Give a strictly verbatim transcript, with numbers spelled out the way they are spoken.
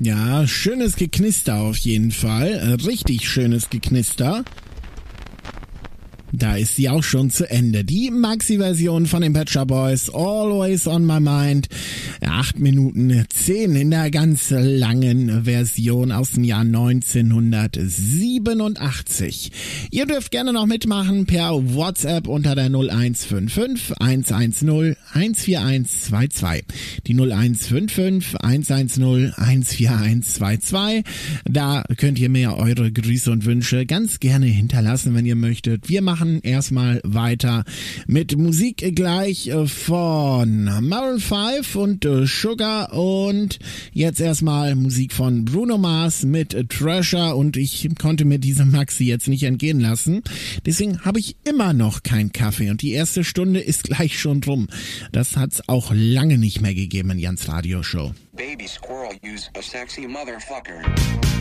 Ja, schönes Geknister auf jeden Fall. Richtig schönes Geknister. Da ist sie auch schon zu Ende. Die Maxi-Version von den Pet Shop Boys, Always on My Mind. acht Minuten zehn in der ganz langen Version aus dem Jahr neunzehnhundertsiebenundachtzig. Ihr dürft gerne noch mitmachen per WhatsApp unter der null eins fünf fünf eins eins null eins vier eins zwei zwei. Die null eins fünf fünf eins eins null eins vier eins zwei zwei. Da könnt ihr mir eure Grüße und Wünsche ganz gerne hinterlassen, wenn ihr möchtet. Wir machen erstmal weiter mit Musik gleich von Maroon five und Sugar und jetzt erstmal Musik von Bruno Mars mit Treasure und ich konnte mir diese Maxi jetzt nicht entgehen lassen. Deswegen habe ich immer noch keinen Kaffee und die erste Stunde ist gleich schon drum. Das hat's auch lange nicht mehr gegeben in Jans Radioshow. Baby squirrel use a sexy motherfucker.